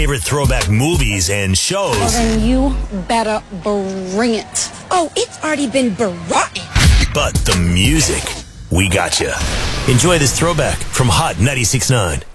favorite throwback movies and shows. Well, then you better bring it. Oh, it's already been brought. But the music, we got you. Enjoy this throwback from Hot 96.9.